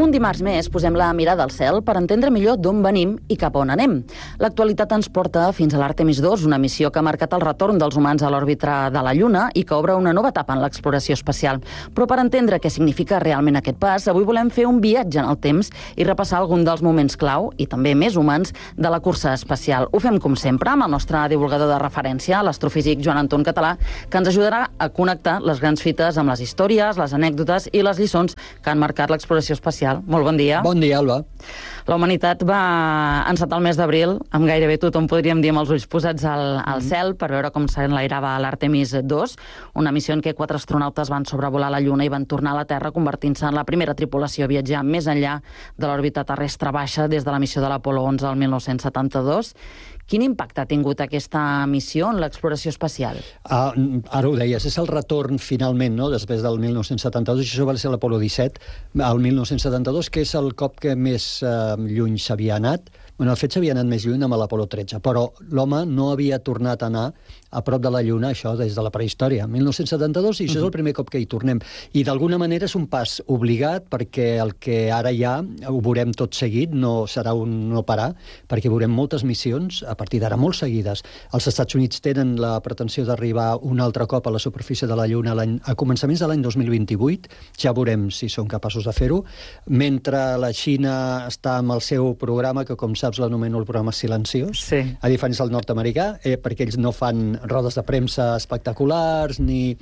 Un dimarts més posem la mirada al cel per entendre millor d'on venim i cap a on anem. L'actualitat ens porta fins a l'Àrtemis 2, una missió que ha marcat el retorn dels humans a l'òrbita de la Lluna i que obre una nova etapa en l'exploració espacial. Però per entendre què significa realment aquest pas, avui volem fer un viatge en el temps i repassar algun dels moments clau i també més humans de la cursa espacial. Ho fem com sempre amb el nostre divulgador de referència, l'astrofísic Joan Anton Català, que ens ajudarà a connectar les grans fites amb les històries, les anècdotes i les lliçons que han marcat l'exploració espacial. Molt bon dia. Bon dia, Alba. La humanitat va encetar el mes d'abril, amb gairebé tothom podríem dir amb els ulls posats al cel per veure com s'enlairava l'Àrtemis 2, una missió en què 4 astronautes van sobrevolar la Lluna i van tornar a la Terra, convertint-se en la primera tripulació a viatjar més enllà de l'òrbita terrestre baixa des de la missió de l'Apolo 11 al 1972. Quin impacte ha tingut aquesta missió en l'exploració espacial? Ara ho deies, és el retorn finalment, no?, després del 1972, això va ser l'Apolo 17, el 1972, que és el cop que més lluny s'havia anat. Bueno, de fet, s'havia anat més lluny amb l'Apolo 13, però l'home no havia tornat a anar a prop de la Lluna, això des de la prehistòria. 1972, i això és el primer cop que hi tornem. I d'alguna manera és un pas obligat, perquè el que ara hi ha, ho veurem tot seguit, no serà un no parar, perquè veurem moltes missions, a partir d'ara molt seguides. Els Estats Units tenen la pretensió d'arribar un altre cop a la superfície de la Lluna a començaments de l'any 2028, ja veurem si són capaços de fer-ho, mentre la Xina està amb el seu programa, que com saps l'anomeno el programa silenciós, sí, a diferència del nord-americà, perquè ells no fan rodes de premsa espectaculars, ni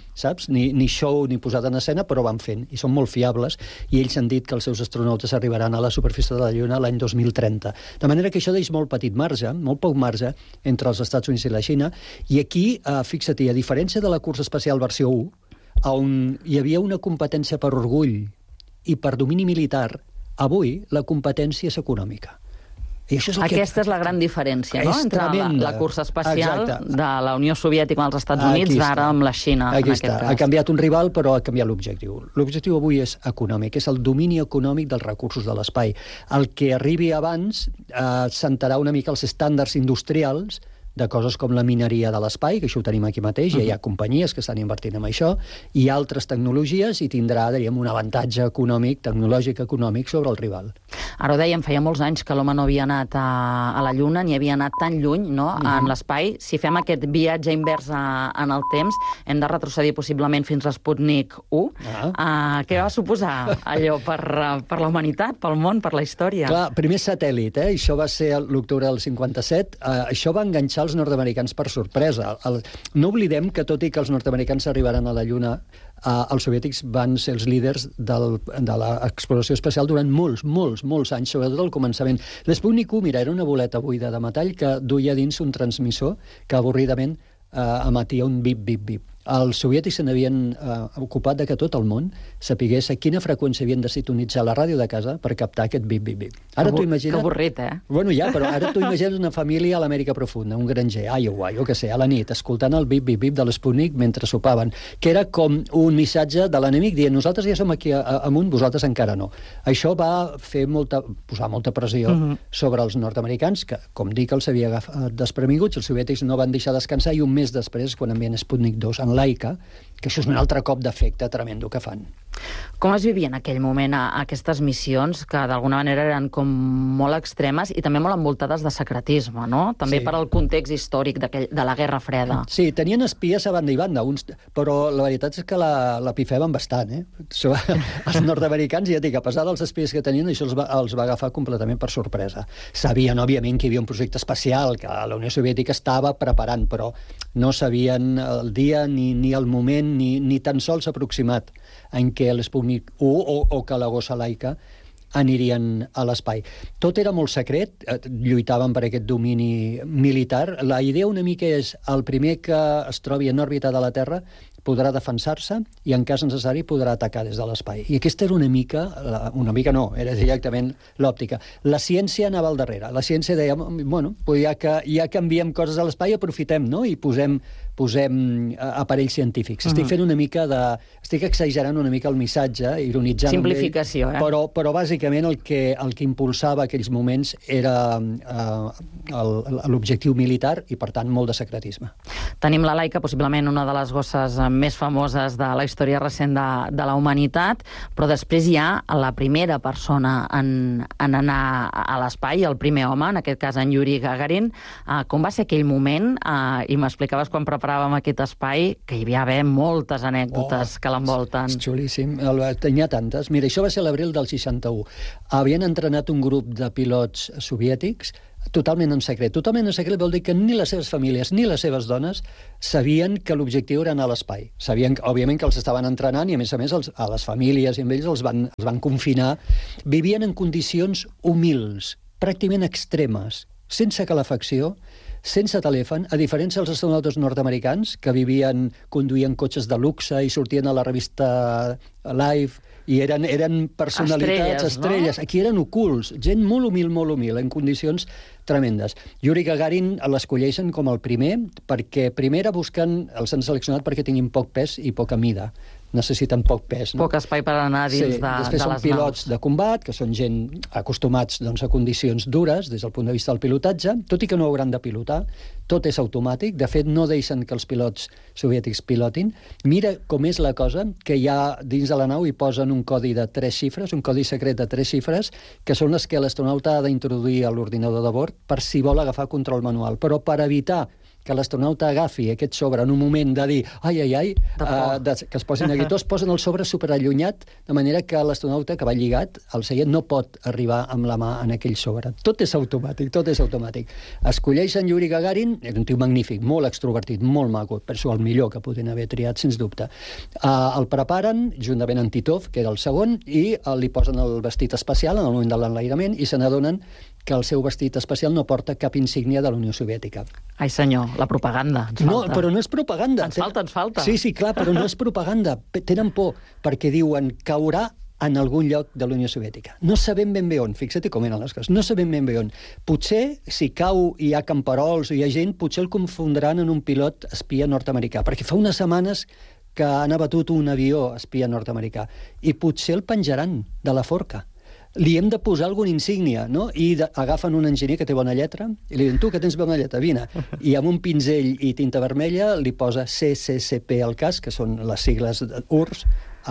show, ni posada en escena, però van fent, i són molt fiables, i ells han dit que els seus astronautes arribaran a la superfície de la Lluna l'any 2030. De manera que això deixa molt petit marge, molt poc marge, entre els Estats Units i la Xina, i aquí, fixa-t'hi, a diferència de la cursa espacial versió 1, on hi havia una competència per orgull i per domini militar, avui la competència és econòmica. Aquesta és la gran diferència, no?, entre la cursa espacial de la Unió Soviètica amb els Estats Units, d'ara amb la Xina. Aquí està. Ha canviat un rival, però ha canviat l'objectiu. L'objectiu avui és econòmic, és el domini econòmic dels recursos de l'espai. El que arribi abans sentarà una mica els estàndards industrials de coses com la mineria de l'espai, que això ho tenim aquí mateix, ja hi ha companyies que estan invertint en això, i altres tecnologies, i tindrà, diríem, un avantatge econòmic, tecnològic econòmic sobre el rival. Ara ho dèiem, feia molts anys que l'home no havia anat a la Lluna, ni havia anat tan lluny, no?, en l'espai. Si fem aquest viatge invers en el temps, hem de retrocedir possiblement fins a Sputnik 1. Què va suposar allò per la humanitat, pel món, per la història? Clar, primer satèl·lit, això va ser l'octubre del 57, això va enganxar els nord-americans per sorpresa. No oblidem que, tot i que els nord-americans arribaran a la Lluna, els soviètics van ser els líders de l'exploració espacial durant molts anys, sobretot al començament. L'Sputnik 1, mira, era una boleta buida de metall que duia dins un transmissor que avorridament emetia un bip-bip-bip. Els soviètics se n'havien ocupat de que tot el món sapigués a quina freqüència havien de sintonitzar la ràdio de casa per captar aquest bip-bip-bip. Ara t'ho imagines... Que avorrit, Bueno, ja, però ara t'ho imagines una família a l'Amèrica profunda, un granger, a Iowa, jo què sé, a la nit, escoltant el bip-bip-bip de l'Sputnik mentre sopaven, que era com un missatge de l'enemic dient nosaltres ja som aquí amunt, vosaltres encara no. Això va fer posar molta pressió sobre els nord-americans, que, com dic, els havia agafat desprevinguts, els soviètics no van deixar descansar, i un mes després, quan envien Sputnik 2 en Laika, que això és un altre cop d'efecte tremendo que fan. Com es vivia en aquell moment aquestes missions, que d'alguna manera eren com molt extremes i també molt envoltades de secretisme, no? També per al context històric de la Guerra Freda. Sí, tenien espies a banda i banda, però la veritat és que la pifeven bastant, Els nord-americans, ja dic, a pesar dels espies que tenien, això els va agafar completament per sorpresa. Sabien, òbviament, que hi havia un projecte espacial que la Unió Soviètica estava preparant, però no sabien el dia ni el moment, ni tan sols aproximat en què l'Sputnik 1 o que la gossa Laika anirien a l'espai. Tot era molt secret, lluitaven per aquest domini militar. La idea una mica és el primer que es trobi en òrbita de la Terra podrà defensar-se i, en cas necessari, podrà atacar des de l'espai. I aquesta era una mica no, era directament l'òptica. La ciència anava al darrere. La ciència deia, bueno, ja que enviem coses a l'espai, aprofitem, no?, i posem posem aparells científics. Estic fent una mica estic exagerant una mica el missatge, ironitzant. Simplificació, però bàsicament el que impulsava aquells moments era l'objectiu militar i, per tant, molt de secretisme. Tenim la Laika, possiblement una de les gosses més famoses de la història recent de la humanitat, però després hi ha la primera persona en anar a l'espai, el primer home, en aquest cas en Yuri Gagarin. Com va ser aquell moment? I m'explicaves quan preparàvem aquest espai que hi havia moltes anècdotes que l'envolten. És xulíssim. Tenia tantes. Mira, això va ser l'abril del 61. Havien entrenat un grup de pilots soviètics totalment en secret. Totalment en secret vol dir que ni les seves famílies ni les seves dones sabien que l'objectiu era anar a l'espai. Sabien, òbviament, que els estaven entrenant i, a més, a les famílies i amb ells els van confinar. Vivien en condicions humils, pràcticament extremes, sense calefacció, sense telèfon, a diferència dels astronautes nord-americans, que conduïen cotxes de luxe i sortien a la revista Life, i eren personalitats, estrelles. No? Aquí eren ocults, gent molt humil, en condicions tremendes. Yuri Gagarin l'escolleixen com el primer, perquè primer els han seleccionat perquè tinguin poc pes i poca mida. Necessiten poc pes. No? Poc espai per anar dins de les naus. Després són pilots de combat, que són gent acostumats a condicions dures des del punt de vista del pilotatge, tot i que no hauran de pilotar, tot és automàtic. De fet, no deixen que els pilots soviètics pilotin. Mira com és la cosa, que ja dins de la nau hi posen un codi de 3 xifres, un codi secret de 3 xifres, que són les que l'astronauta ha d'introduir a l'ordinador de bord per si vol agafar control manual. Però per evitar que l'astronauta agafi aquest sobre en un moment de dir ai, que es posin neguitós, posen el sobre superallunyat, de manera que l'astronauta que va lligat al seient no pot arribar amb la mà en aquell sobre. Tot és automàtic. Escolleixen Yuri Gagarin, era un tio magnífic, molt extrovertit, molt maco, penso el millor que podien haver triat, sens dubte. El preparen, juntament amb Titov, que era el segon, i li posen el vestit espacial en el moment de l'enlairament i se n'adonen que el seu vestit espacial no porta cap insígnia de la Unió Soviètica. Ai, senyor, la propaganda. No, però no és propaganda. Ens falta. Sí, clar, però no és propaganda. Tenen por, perquè diuen caurà en algun lloc de la Unió Soviètica. No sabem ben bé on, fixa't com eren les coses, no sabem ben bé on. Potser, si cau i hi ha camperols o hi ha gent, potser el confondran en un pilot espia nord-americà, perquè fa unes setmanes que han abatut un avió espia nord-americà, i potser el penjaran de la forca. Li hem de posar alguna insígnia, no? I agafen un enginyer que té bona lletra i li diuen, tu que tens bona lletra, vine. I amb un pinzell i tinta vermella li posa CCCP al cas, que són les sigles URSS,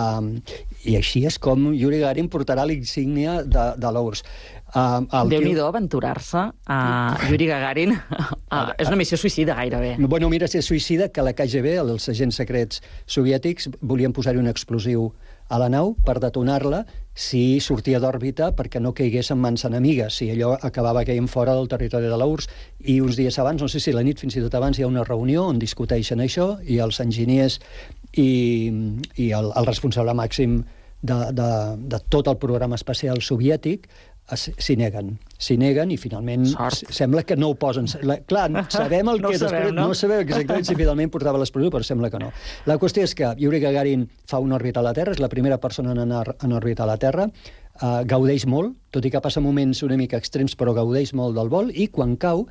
i així és com Yuri Gagarin portarà l'insígnia de l'URSS. Déu-n'hi-do aventurar-se a Yuri Gagarin. És una missió suïcida gairebé. Bueno, mira, si és suïcida, que la KGB, els agents secrets soviètics, volien posar-hi un explosiu a la nau per detonar-la si sortia d'òrbita perquè no caigués en mans enemigues, si allò acabava caient fora del territori de l'URSS. I uns dies abans, no sé si la nit, fins i tot abans, hi ha una reunió on discuteixen això i els enginyers i el responsable màxim de tot el programa espacial soviètic s'hi neguen i finalment sembla que no ho posen. Clar, sabem el que després... No sabem exactament si finalment portava l'explosió, però sembla que no. La qüestió és que Yuri Gagarin fa una òrbita a la Terra, és la primera persona en anar en òrbita a la Terra, gaudeix molt, tot i que passa moments una mica extrems, però gaudeix molt del vol, i quan cau,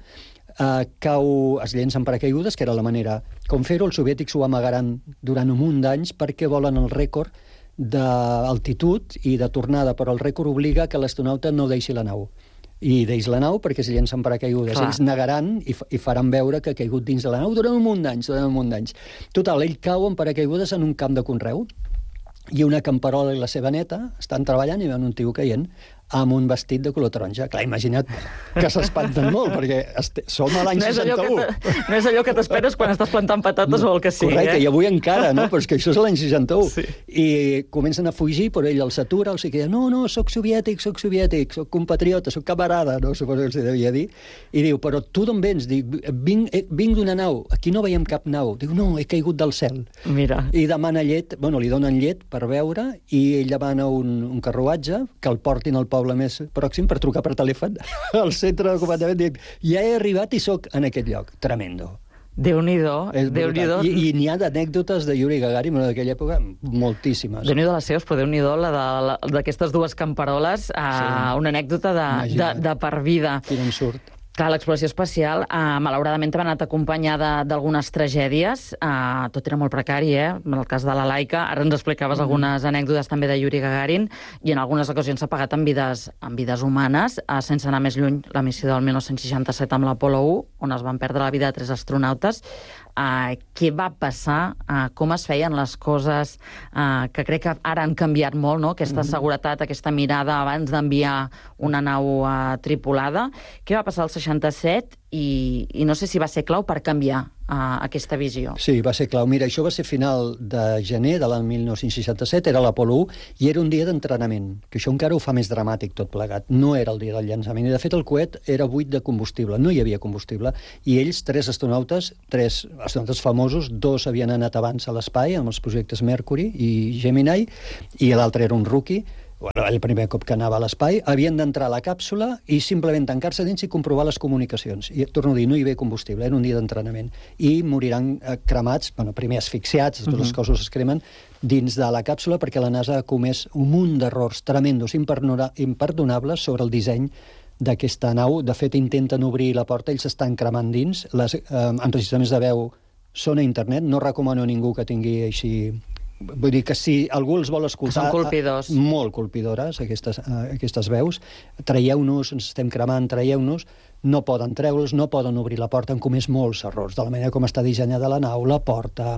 es llença en paracaigudes, que era la manera com fer-ho. Els soviètics ho amagaran durant un munt d'anys perquè volen el rècord d'altitud i de tornada, però el rècord obliga que l'astronauta no deixi la nau. I deix la nau perquè es llencen paracaigudes. Clar. Ells negaran i faran veure que ha caigut dins de la nau durant un munt d'anys. Total, ell cau en paracaigudes en un camp de conreu i una camperola i la seva neta estan treballant i veuen un tio caient amb un vestit de color taronja. Clar, imagina't que s'espanten molt, perquè som a l'any 61. No és allò que t'esperes quan estàs plantant patates o el que sigui. Correcte, i avui encara, no? Però és que això és l'any 61. Sí. I comencen a fugir, però ell els atura, els diu, no, soc soviètic, soc compatriota, soc camarada, no? Suposo que els devia dir. I diu, però tu d'on vens? Dic, vinc d'una nau, aquí no veiem cap nau. Diu, no, he caigut del cel. Mira. I demana llet, li donen llet per beure, i ell demana un carruatge que el portin al poble més pròxim per trucar per telèfon al centre de comandament. Dic, ja he arribat i sóc en aquest lloc. Tremendo. Déu-n'hi-do. I n'hi ha d'anècdotes de Yuri Gagarin d'aquella època, moltíssimes. Déu-n'hi-do les seves, però déu-n'hi-do d'aquestes dues camperoles, una anècdota de per vida. Quin ensurt. Clar, l'exploració espacial, malauradament, ha anat acompanyada d'algunes tragèdies. Tot era molt precari, En el cas de la Laika, ara ens explicaves algunes anècdotes també de Yuri Gagarin, i en algunes ocasions s'ha pagat amb vides humanes. Sense anar més lluny, la missió del 1967 amb l'Apolo 1, on es van perdre la vida de 3 astronautes. Què va passar? Com es feien les coses? Que crec que ara han canviat molt, no? Aquesta seguretat, aquesta mirada abans d'enviar una nau tripulada. Què va passar al 67 i no sé si va ser clau per canviar aquesta visió? Sí, va ser clau. Mira, això va ser final de gener de l'any 1967, era l'Apolo 1, i era un dia d'entrenament, que això encara ho fa més dramàtic tot plegat. No era el dia del llançament, i de fet el coet era buit de combustible, no hi havia combustible, i ells, 3 astronautes famosos, 2 havien anat abans a l'espai, amb els projectes Mercury i Gemini, i l'altre era un rookie, el primer cop que anava a l'espai, havien d'entrar a la càpsula i simplement tancar-se dins i comprovar les comunicacions. I torno a dir, no hi havia combustible, era un dia d'entrenament. I moriran cremats, primer asfixiats, tots els cossos es cremen, dins de la càpsula, perquè la NASA ha comès un munt d'errors tremendos, imperdonables sobre el disseny d'aquesta nau. De fet, intenten obrir la porta, ells estan cremant dins, les enregistraments de veu són a internet, no recomano a ningú que tingui així... Vull dir que si algú els vol escoltar... Són colpidors. Molt colpidores, aquestes veus. Traieu-nos, ens estem cremant, traieu-nos. No poden treure'ls, no poden obrir la porta, han comès molts errors, de la manera com està dissenyada la nau, la porta...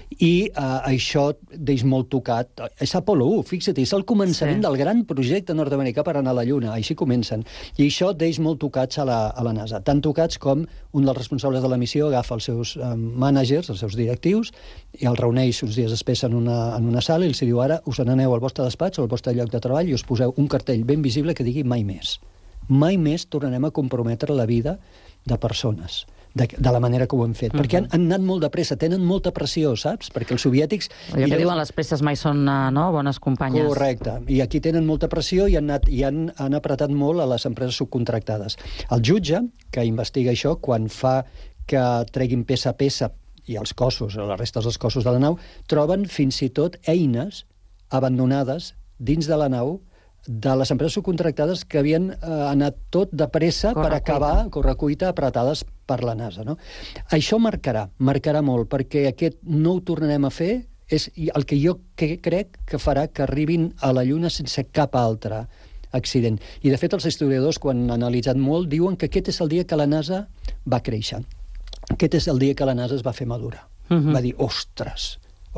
I això deix molt tocat. És Apolo 1, fixa't, és el començament del gran projecte nord-americà per anar a la Lluna, així comencen. I això deix molt tocats a la NASA. Tan tocats com un dels responsables de la missió agafa els seus mànagers, els seus directius, i els reuneix uns dies després en una sala i els diu: ara us n'aneu al vostre despatx o al vostre lloc de treball i us poseu un cartell ben visible que digui mai més. Mai més tornarem a comprometre la vida de persones de la manera que ho hem fet. Perquè han anat molt de pressa, tenen molta pressió, saps? Perquè els soviètics... Allò que diuen, les presses mai són bones companyes. Correcte. I aquí tenen molta pressió i han apretat molt a les empreses subcontractades. El jutge, que investiga això, quan fa que treguin peça a peça i els cossos, les restes dels cossos de la nau, troben fins i tot eines abandonades dins de la nau de les empreses subcontractades que havien anat tot de pressa per acabar, correcuita, apretades per la NASA. No? Això marcarà molt, perquè aquest no ho tornarem a fer, és el que jo crec que farà que arribin a la Lluna sense cap altre accident. I, de fet, els historiadors, quan han analitzat molt, diuen que aquest és el dia que la NASA va créixer. Aquest és el dia que la NASA es va fer madura. Va dir, ostres,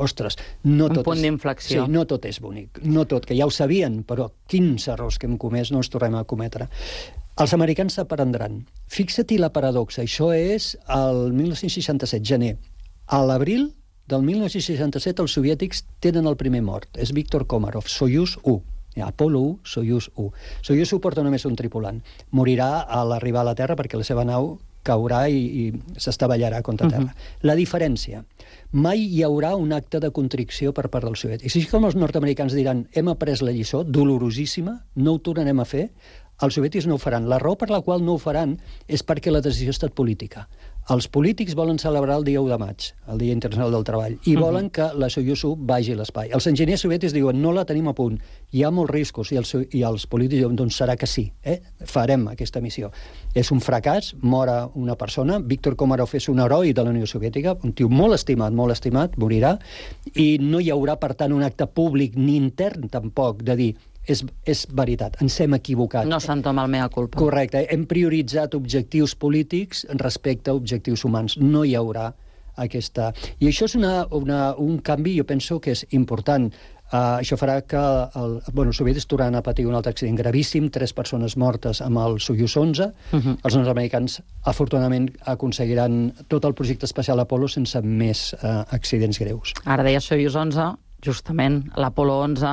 no tot un punt d'inflexió. Sí, no tot és bonic. No tot, que ja ho sabien, però quins errors que hem comès no els tornem a cometre. Els americans s'aprendran. Fixa-t'hi la paradoxa. Això és el 1967, gener. A l'abril del 1967 els soviètics tenen el primer mort. És Viktor Komarov, Soyuz 1. Apolo 1, Soyuz 1. Soyuz 1 porta només un tripulant. Morirà a l'arribar a la Terra perquè la seva nau caurà i s'estavellarà contra terra. La diferència, mai hi haurà un acte de contrició per part dels soviètics. Així com els nord-americans diran hem après la lliçó, dolorosíssima, no ho tornarem a fer, els soviètics no ho faran. La raó per la qual no ho faran és perquè la decisió ha estat política. Els polítics volen celebrar el dia 1 de maig, el Dia Internacional del Treball, i volen que la Soyuz 1 vagi a l'espai. Els enginyers soviètics diuen no la tenim a punt, hi ha molts riscos, i els polítics diuen doncs serà que sí, farem aquesta missió. És un fracàs, mora una persona, Viktor Komarov és un heroi de la Unió Soviètica, un tio molt estimat, morirà, i no hi haurà, per tant, un acte públic ni intern tampoc de dir és veritat, ens hem equivocat. No s'entoma el mea culpa. Correcte, hem prioritzat objectius polítics respecte a objectius humans. No hi haurà aquesta... I això és un canvi, jo penso que és important. Això farà que els soviètics tornaran a patir un altre accident gravíssim, 3 persones mortes amb el Soyuz 11. Els nord-americans, afortunadament, aconseguiran tot el projecte espacial Apolo sense més accidents greus. Ara deia Soyuz 11... Justament, l'Apolo 11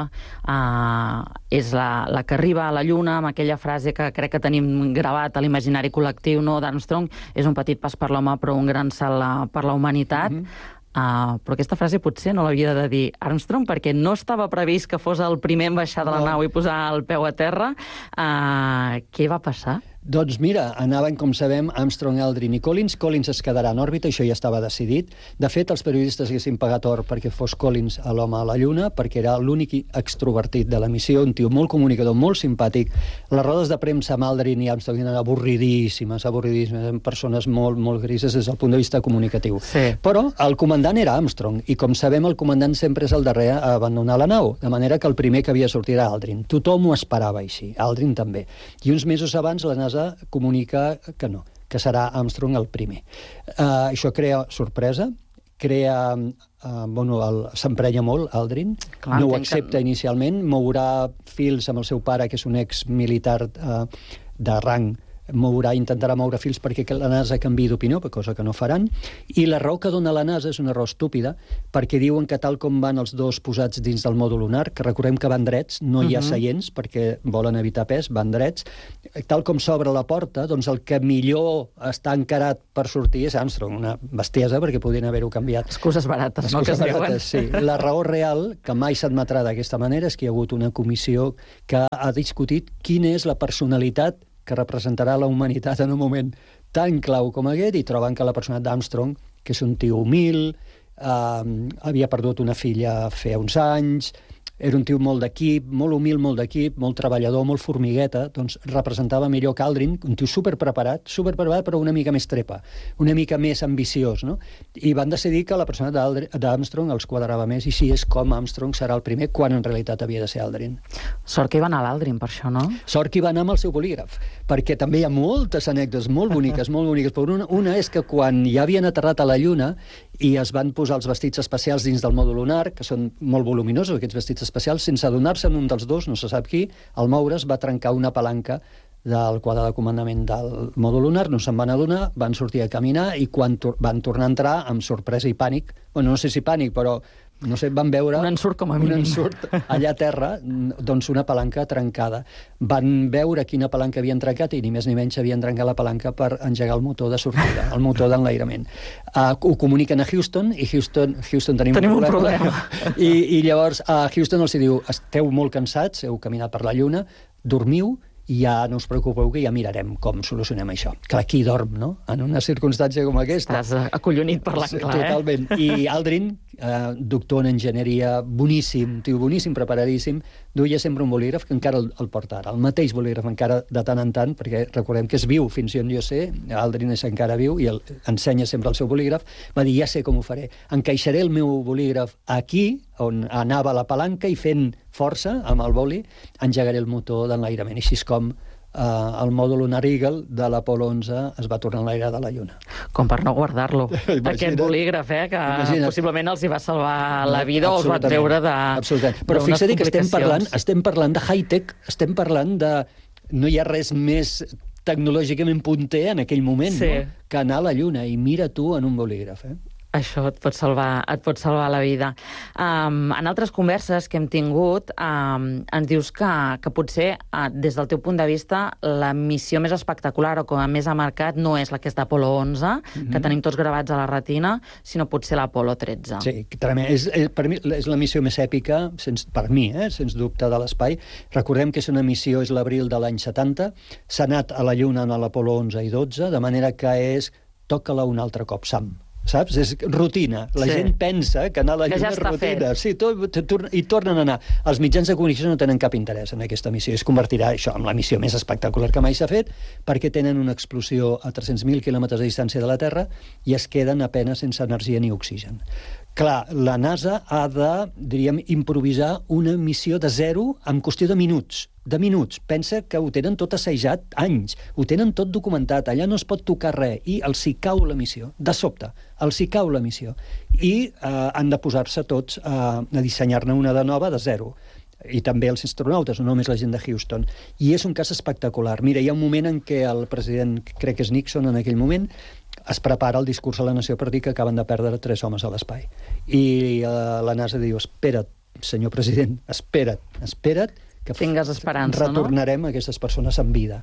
és la que arriba a la Lluna amb aquella frase que crec que tenim gravat a l'imaginari col·lectiu d'Armstrong, és un petit pas per l'home però un gran salt per la humanitat. Però aquesta frase potser no l'havia de dir Armstrong perquè no estava previst que fos el primer en baixar de la nau i posar el peu a terra. Què va passar? Doncs mira, anaven, com sabem, Armstrong, Aldrin i Collins. Collins es quedarà en òrbita, això ja estava decidit. De fet, els periodistes haguessin pagat or perquè fos Collins a l'home a la Lluna, perquè era l'únic extrovertit de la missió, un tio molt comunicador, molt simpàtic. Les rodes de premsa amb Aldrin i Armstrong eren avorridíssimes, eren persones molt, molt grises des del punt de vista comunicatiu. Sí. Però el comandant era Armstrong, i com sabem, el comandant sempre és el darrer a abandonar la nau, de manera que el primer que havia de sortir era Aldrin. Tothom ho esperava així, Aldrin també. I uns mesos abans la NASA comunica que no, que serà Armstrong el primer. Això crea sorpresa, s'emprenya molt, Aldrin, no ho accepta inicialment, mourà fils amb el seu pare, que és un ex-militar de rang, intentarà moure fils perquè la NASA canviï d'opinió, cosa que no faran, i la raó que dona la NASA és una raó estúpida, perquè diuen que tal com van els dos posats dins del mòdul lunar, que recordem que van drets, no hi ha seients, perquè volen evitar pes, van drets, tal com s'obre la porta, doncs el que millor està encarat per sortir és Armstrong, una bestiesa, perquè podien haver-ho canviat. Excuses barates, no? Excuses barates, sí. La raó real, que mai s'admetrà d'aquesta manera, és que hi ha hagut una comissió que ha discutit quina és la personalitat que representarà la humanitat en un moment tan clau com aquest, i troben que la personalitat d'Armstrong, que és un tio humil, havia perdut una filla feia uns anys, era un tio molt d'equip, molt humil, molt d'equip, molt treballador, molt formigueta, doncs representava millor que Aldrin, un tio superpreparat, però una mica més trepa, una mica més ambiciós, no? I van decidir que la persona d'Armstrong els quadrava més, i així és com Armstrong serà el primer, quan en realitat havia de ser Aldrin. Sort que hi va anar l'Aldrin, per això, no? Sort que hi va anar amb el seu bolígraf, perquè també hi ha moltes anècdotes molt boniques, però una és que quan ja havien aterrat a la Lluna i es van posar els vestits especials dins del mòdul lunar, que són molt voluminosos, aquests vestits especials, sense adonar-se'n un dels dos, no se sap qui, al moure's va trencar una palanca del quadre de comandament del mòdul lunar, no se'n van adonar, van sortir a caminar, i quan van tornar a entrar, amb sorpresa i pànic, no sé si pànic, però no sé, van veure un ensurt com a mínim. Un ensurt allà a terra, doncs una palanca trencada. Van veure quina palanca havien trencat, i ni més ni menys havien trencat la palanca per engegar el motor de sortida, el motor d'enlairament. Ho comuniquen a Houston, i Houston tenim un problema. I llavors a Houston els diu: esteu molt cansats, heu caminat per la Lluna, dormiu, i ja no us preocupeu, que ja mirarem com solucionem això. Clar, qui dorm, no?, en una circumstància com aquesta. Estàs acollonit per l'anglès, Totalment. I Aldrin, doctor en enginyeria, boníssim, tio boníssim, preparadíssim, duia sempre un bolígraf, que encara el porta ara, el mateix bolígraf, encara de tant en tant, perquè recordem que és viu, fins on jo sé, Aldrin és encara viu, i ensenya sempre el seu bolígraf. Va dir: ja sé com ho faré, encaixaré el meu bolígraf aquí, on anava la palanca, i fent força amb el boli engegaré el motor d'enlairament. Així és com el mòdul lunar Eagle de l'Apolo 11 es va tornar a enlairar de la Lluna. Com per no guardar-lo. Aquest bolígraf, que possiblement els hi va salvar la vida, o els va treure de... Absolutament. Però fixa't que estem parlant de high-tech, estem parlant de... No hi ha res més tecnològicament punter en aquell moment, no?, que anar a la Lluna, i mira tu en un bolígraf, Això et pot salvar la vida. En altres converses que hem tingut, ens dius que potser, des del teu punt de vista, la missió més espectacular, o com a més ha marcat, no és la que és d'Apolo 11, que tenim tots gravats a la retina, sinó potser l'Apolo 13. Sí, per mi és la missió més èpica, per mi, sens dubte, de l'espai. Recordem que és una missió, és l'abril de l'any 70, s'ha anat a la Lluna en l'Apolo 11 i 12, de manera que toca-la un altre cop, Sam. Saps? És rutina. La gent pensa que anar a la Lluna és rutina. Sí, i tornen a anar. Els mitjans de comunicació no tenen cap interès en aquesta missió. Es convertirà això en la missió més espectacular que mai s'ha fet, perquè tenen una explosió a 300.000 quilòmetres de distància de la Terra i es queden apenas sense energia ni oxigen. Clar, la NASA ha de, diríem, improvisar una missió de zero en qüestió de minuts. Pensa que ho tenen tot assajat anys, ho tenen tot documentat, allà no es pot tocar res, i els hi cau la missió, de sobte, els hi cau la missió. I han de posar-se tots a dissenyar-ne una de nova, de zero. I també els astronautes, no només la gent de Houston. I és un cas espectacular. Mira, hi ha un moment en què el president, crec que és Nixon en aquell moment, es prepara el discurs a la nació per dir que acaben de perdre 3 homes a l'espai. I la NASA diu: espera't, senyor president, espera't, que tingues esperança, retornarem aquestes persones amb vida.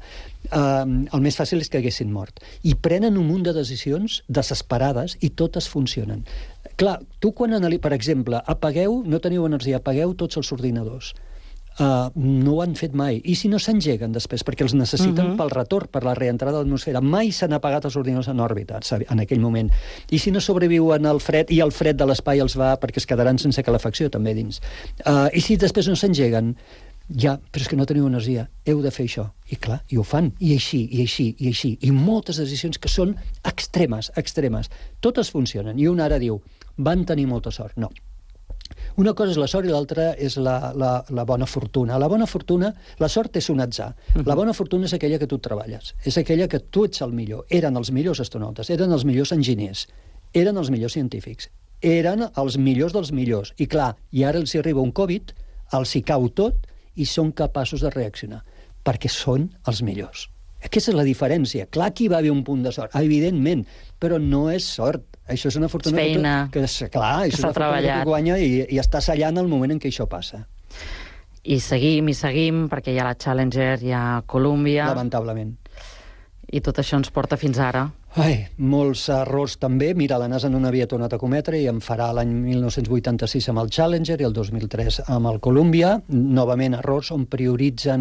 El més fàcil és que haguessin mort. I prenen un munt de decisions desesperades i totes funcionen. Clar, tu quan per exemple, no teniu energia, apagueu tots els ordinadors. no ho han fet mai. I si no s'engeguen després, perquè els necessiten pel retorn, per la reentrada a l'atmosfera. Mai s'han apagat els ordinadors en òrbita en aquell moment. I si no sobreviuen al fred, i el fred de l'espai els va, perquè es quedaran sense calefacció també dins. I si després no s'engeguen, ja, però és que no teniu energia, heu de fer això. I clar, i ho fan, i així, i així, i així. I moltes decisions que són extremes, extremes. Totes funcionen. I un ara diu, van tenir molta sort. No. Una cosa és la sort i l'altra és la bona fortuna. La bona fortuna, la sort és un atzar. La bona fortuna és aquella que tu treballes. És aquella que tu ets el millor. Eren els millors astronautes, eren els millors enginyers, eren els millors científics, eren els millors dels millors. I clar, i ara els arriba un Covid, els hi cau tot i són capaços de reaccionar, perquè són els millors. Aquesta és la diferència. Clar que hi va haver un punt de sort, evidentment, però no és sort. Això és una fortuna que s'ha treballat, que guanya i està sellant el moment en què això passa. I seguim, perquè hi ha la Challenger, hi ha Columbia... Lamentablement. I tot això ens porta fins ara. Molts errors també. Mira, la NASA no n'havia tornat a cometre i en farà l'any 1986 amb el Challenger i el 2003 amb el Columbia. Novament errors on prioritzen